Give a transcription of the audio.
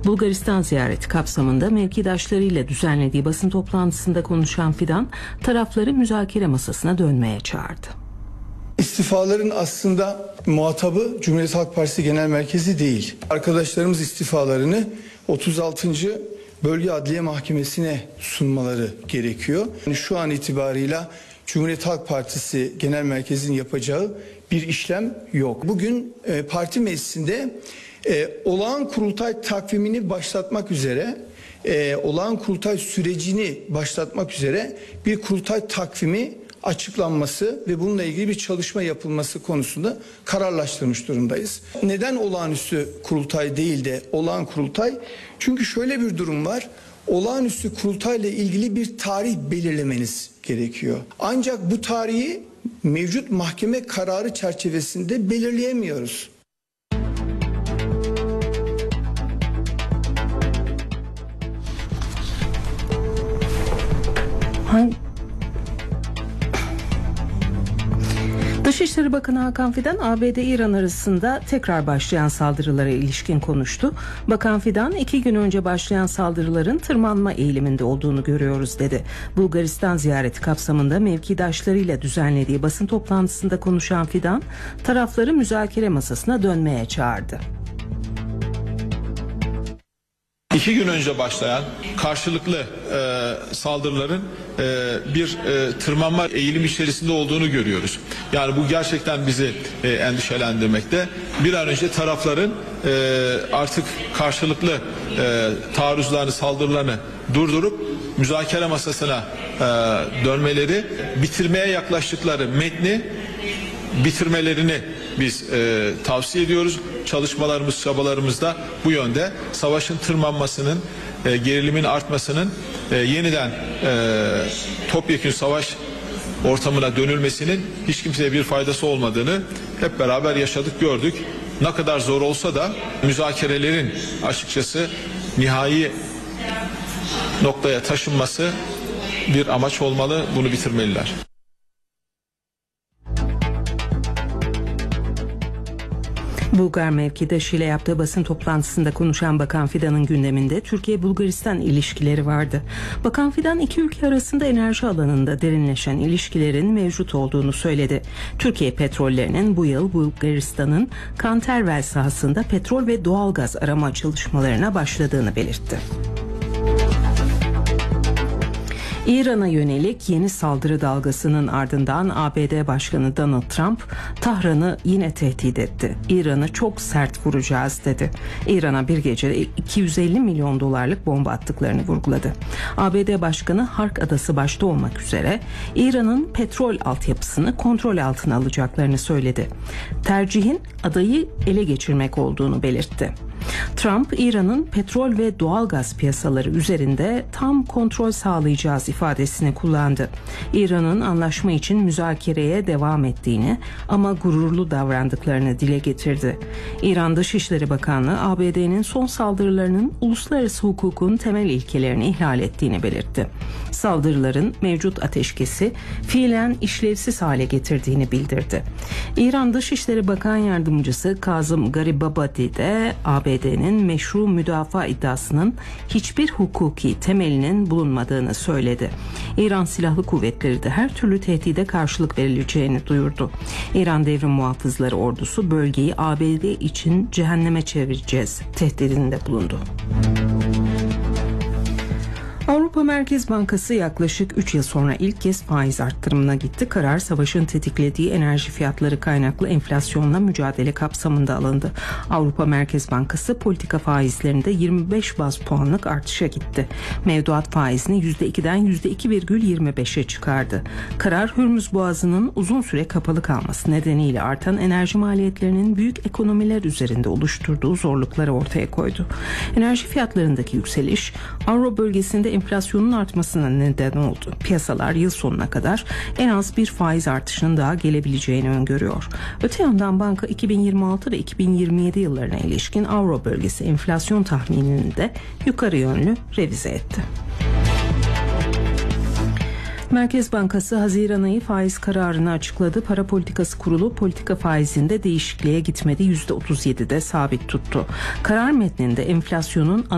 Bulgaristan ziyareti kapsamında mevkidaşlarıyla düzenlediği basın toplantısında konuşan Fidan, tarafları müzakere masasına dönmeye çağırdı. İstifaların aslında muhatabı Cumhuriyet Halk Partisi Genel Merkezi değil. Arkadaşlarımız istifalarını 36. Bölge Adliye Mahkemesi'ne sunmaları gerekiyor. Şu an itibarıyla Cumhuriyet Halk Partisi Genel Merkezi'nin yapacağı bir işlem yok. Bugün parti meclisinde olağan kurultay takvimini başlatmak üzere, olağan kurultay sürecini başlatmak üzere bir kurultay takvimi açıklanması ve bununla ilgili bir çalışma yapılması konusunda kararlaştırmış durumdayız. Neden olağanüstü kurultay değil de olağan kurultay? Çünkü şöyle bir durum var. Olağanüstü kurultayla ilgili bir tarih belirlemeniz gerekiyor. Ancak bu tarihi mevcut mahkeme kararı çerçevesinde belirleyemiyoruz. Dışişleri Bakanı Hakan Fidan, ABD-İran arasında tekrar başlayan saldırılara ilişkin konuştu. Bakan Fidan, 2 gün önce başlayan saldırıların tırmanma eğiliminde olduğunu görüyoruz dedi. Bulgaristan ziyareti kapsamında mevkidaşlarıyla düzenlediği basın toplantısında konuşan Fidan, tarafları müzakere masasına dönmeye çağırdı. 2 gün önce başlayan karşılıklı saldırıların bir tırmanma eğilim içerisinde olduğunu görüyoruz. Yani bu gerçekten bizi endişelendirmekte. Bir an önce tarafların artık karşılıklı taarruzlarını, saldırılarını durdurup müzakere masasına dönmeleri, bitirmeye yaklaştıkları metni bitirmelerini biz tavsiye ediyoruz. Çalışmalarımız, çabalarımız da bu yönde. Savaşın tırmanmasının, gerilimin artmasının, yeniden topyekün savaş ortamına dönülmesinin hiç kimseye bir faydası olmadığını hep beraber yaşadık, gördük. Ne kadar zor olsa da müzakerelerin açıkçası nihai noktaya taşınması bir amaç olmalı. Bunu bitirmeliler. Bulgar mevkidaşıyla yaptığı basın toplantısında konuşan Bakan Fidan'ın gündeminde Türkiye-Bulgaristan ilişkileri vardı. Bakan Fidan, iki ülke arasında enerji alanında derinleşen ilişkilerin mevcut olduğunu söyledi. Türkiye petrollerinin bu yıl Bulgaristan'ın Kantervel sahasında petrol ve doğalgaz arama çalışmalarına başladığını belirtti. İran'a yönelik yeni saldırı dalgasının ardından ABD Başkanı Donald Trump, Tahran'ı yine tehdit etti. İran'ı çok sert vuracağız dedi. İran'a bir gecede 250 milyon dolarlık bomba attıklarını vurguladı. ABD Başkanı Hark Adası başta olmak üzere İran'ın petrol altyapısını kontrol altına alacaklarını söyledi. Tercihin adayı ele geçirmek olduğunu belirtti. Trump, İran'ın petrol ve doğalgaz piyasaları üzerinde tam kontrol sağlayacağız ifadesini kullandı. İran'ın anlaşma için müzakereye devam ettiğini ama gururlu davrandıklarını dile getirdi. İran Dışişleri Bakanlığı, ABD'nin son saldırılarının uluslararası hukukun temel ilkelerini ihlal ettiğini belirtti. Saldırıların mevcut ateşkesi fiilen işlevsiz hale getirdiğini bildirdi. İran Dışişleri Bakan Yardımcısı Kazım Garibabadi de ABD'nin meşru müdafaa iddiasının hiçbir hukuki temelinin bulunmadığını söyledi. İran Silahlı Kuvvetleri de her türlü tehdide karşılık verileceğini duyurdu. İran Devrim Muhafızları Ordusu bölgeyi ABD için cehenneme çevireceğiz tehdidinde bulundu. Avrupa Merkez Bankası yaklaşık 3 yıl sonra ilk kez faiz arttırımına gitti. Karar, savaşın tetiklediği enerji fiyatları kaynaklı enflasyonla mücadele kapsamında alındı. Avrupa Merkez Bankası politika faizlerinde 25 baz puanlık artışa gitti. Mevduat faizini %2'den %2,25'e çıkardı. Karar, Hürmüz Boğazı'nın uzun süre kapalı kalması nedeniyle artan enerji maliyetlerinin büyük ekonomiler üzerinde oluşturduğu zorlukları ortaya koydu. Enerji fiyatlarındaki yükseliş, Avro bölgesinde enflasyonun artmasına neden oldu. Piyasalar yıl sonuna kadar en az bir faiz artışının daha gelebileceğini öngörüyor. Öte yandan banka 2026 ve 2027 yıllarına ilişkin Avro bölgesi enflasyon tahminini de yukarı yönlü revize etti. Merkez Bankası Haziran ayı faiz kararını açıkladı. Para Politikası Kurulu politika faizinde değişikliğe gitmedi. %37'de sabit tuttu. Karar metninde enflasyonun